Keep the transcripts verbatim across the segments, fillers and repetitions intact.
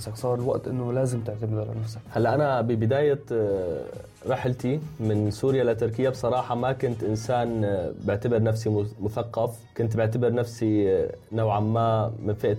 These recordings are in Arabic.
نفسك؟ صار الوقت انه لازم تعتمد على نفسك. هلا انا ببداية رحلتي من سوريا لتركيا بصراحة ما كنت انسان بعتبر نفسي مثقف، كنت بعتبر نفسي نوعا ما من فئة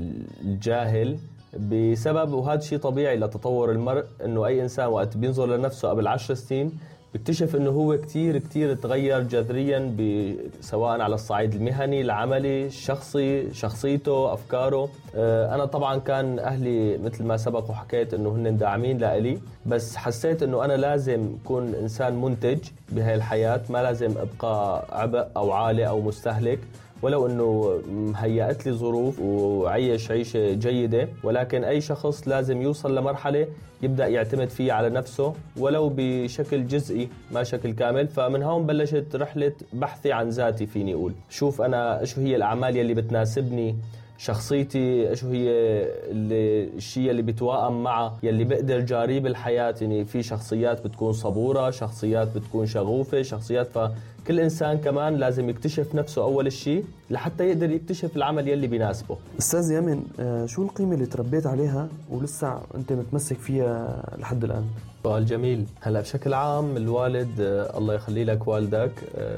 الجاهل، بسبب وهذا شيء طبيعي لتطور المرء، انه اي انسان وقت بينظر لنفسه قبل عشر سنين بيكتشف انه هو كتير كتير تغير جذريا، سواء على الصعيد المهني، العملي، الشخصي، شخصيته، افكاره. انا طبعا كان اهلي مثل ما سبق وحكيت انه هن داعمين لإلي، بس حسيت انه انا لازم اكون انسان منتج بهاي الحياة، ما لازم ابقى عبء او عالة او مستهلك، ولو انه هيأت لي ظروف وعيش عيشة جيدة، ولكن اي شخص لازم يوصل لمرحلة يبدأ يعتمد فيه على نفسه ولو بشكل جزئي ما شكل كامل. فمن هون بلشت رحلة بحثي عن ذاتي، فيني اقول شوف انا شو هي الاعمال يلي بتناسبني، شخصيتي شو هي اللي الشيء اللي بتوائم معه، يلي بقدر جاري بالحياة. يعني في شخصيات بتكون صبورة، شخصيات بتكون شغوفة، شخصيات، فكل إنسان كمان لازم يكتشف نفسه أول شيء لحتى يقدر يكتشف العمل يلي بيناسبه. أستاذ يامن، شو القيمة اللي تربيت عليها ولسه أنت متمسك فيها لحد الآن؟ سؤال جميل. هلا بشكل عام الوالد الله يخلي لك والدك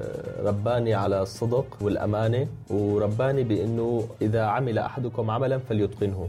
رباني على الصدق والأمانة، ورباني بأنه إذا عمل أحدكم عملا فليتقنه.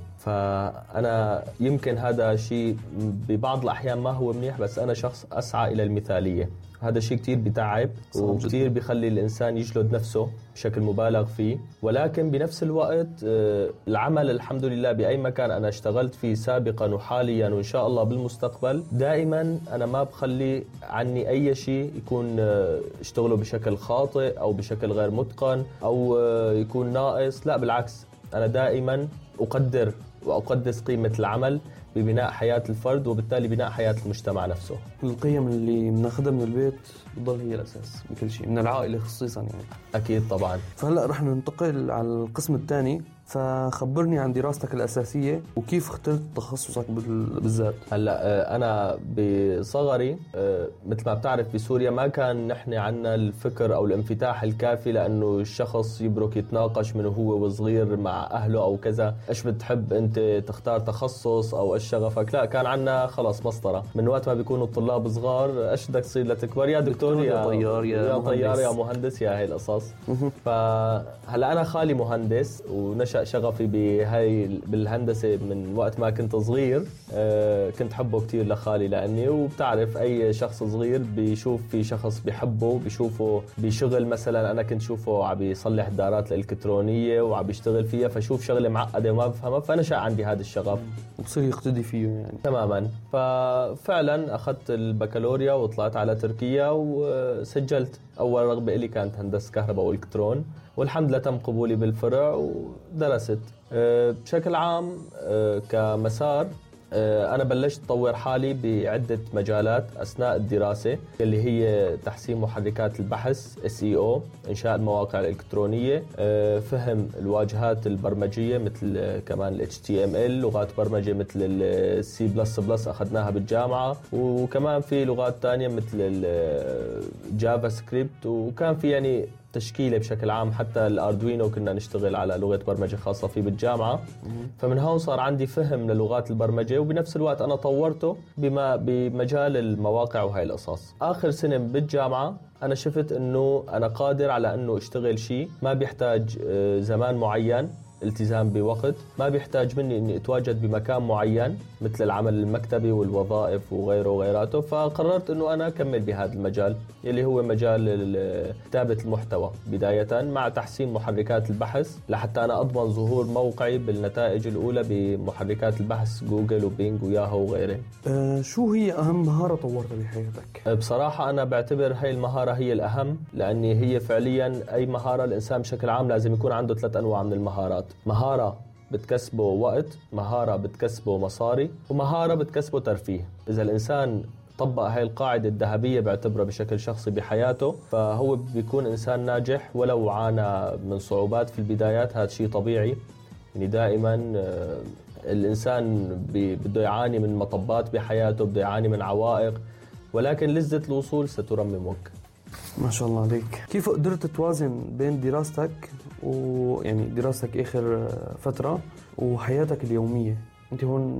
فأنا يمكن هذا شيء ببعض الأحيان ما هو منيح، بس أنا شخص أسعى إلى المثالية. هذا شيء كتير بتعب وكتير بيخلي الإنسان يجلد نفسه بشكل مبالغ فيه، ولكن بنفس الوقت العمل الحمد لله بأي مكان أنا اشتغلت فيه سابقا وحاليا وإن شاء الله بالمستقبل، دائما أنا ما بخلي عني أي شيء يكون اشتغله بشكل خاطئ أو بشكل غير متقن أو يكون ناقص. لا بالعكس، أنا دائما أقدر وأقدس قيمة العمل ببناء حياة الفرد وبالتالي بناء حياة المجتمع نفسه. القيم اللي بناخذها من البيت بضل هي الأساس بكل شيء، من العائلة خصيصا يعني. أكيد طبعا. فهلأ رح ننتقل على القسم الثاني، فخبرني عن دراستك الأساسية وكيف اخترت تخصصك بالذات. هلا أنا بصغري مثل ما بتعرف بسوريا ما كان نحن عنا الفكر أو الانفتاح الكافي لأنه الشخص يبرك يتناقش من هو وصغير مع أهله أو كذا، إيش بتحب أنت تختار تخصص أو إيش شغفك. لا، كان عنا خلاص مسطرة من وقت ما بيكونوا الطلاب صغار، إيش بدك تصير لتكبر، يا دكتور يا طيار يا, يا طيار يا مهندس، يا هاي القصص. فهلا أنا خالي مهندس ونشأ شغفي بهاي بالهندسة من وقت ما كنت صغير. أه كنت حبه كتير لخالي لأني، وبتعرف أي شخص صغير بيشوف في شخص بيحبه بيشوفه بشغل، مثلا أنا كنت شوفه عم بيصلح دارات الإلكترونية وعم بيشتغل فيها، فشوف شغلة معقدة وما بفهمها، فنشأ عندي هذا الشغف وبصير يقتدي فيه يعني. تماما. ففعلا أخذت البكالوريا وطلعت على تركيا وسجلت. أول رغبة إلي كانت هندسة كهرباء وإلكترون، والحمد لله تم قبولي بالفرع ودرست. بشكل عام كمسار أنا بلشت أطور حالي بعدة مجالات أثناء الدراسة، اللي هي تحسين محركات البحث إس إي أو، إنشاء المواقع الإلكترونية، فهم الواجهات البرمجية مثل كمان ال إتش تي إم إل، لغات برمجة مثل ال سي بلس بلس أخذناها بالجامعة، وكمان في لغات تانية مثل الجافا سكريبت، وكان في يعني تشكيله بشكل عام. حتى الأردوينو كنا نشتغل على لغة برمجة خاصة فيه بالجامعة. فمن هون صار عندي فهم للغات البرمجة، وبنفس الوقت أنا طورته بما بمجال المواقع وهاي القصص. آخر سنة بالجامعة أنا شفت أنه أنا قادر على أنه اشتغل شيء ما بيحتاج زمان معين، التزام بوقت، ما بيحتاج مني اني اتواجد بمكان معين مثل العمل المكتبي والوظائف وغيره وغيراته. فقررت انه انا اكمل بهذا المجال اللي هو مجال كتابة المحتوى بداية، مع تحسين محركات البحث لحتى انا اضمن ظهور موقعي بالنتائج الاولى بمحركات البحث جوجل وبينج وياهو وغيره. أه شو هي اهم مهارة طورتها بحياتك؟ بصراحة انا بعتبر هاي المهارة هي الاهم، لاني هي فعليا اي مهارة الانسان بشكل عام لازم يكون عنده ثلاث انواع من المهارات. مهارة بتكسبه وقت، مهارة بتكسبه مصاري، ومهارة بتكسبه ترفيه. إذا الإنسان طبق هاي القاعدة الذهبية بعتبره بشكل شخصي بحياته، فهو بيكون إنسان ناجح ولو عانى من صعوبات في البدايات. هذا شيء طبيعي، يعني دائما الإنسان بده يعاني من مطبات بحياته، بده يعاني من عوائق، ولكن لذة الوصول سترممك. ما شاء الله عليك. كيف قدرت توازن بين دراستك ويعني دراستك آخر فترة وحياتك اليومية؟ أنت هون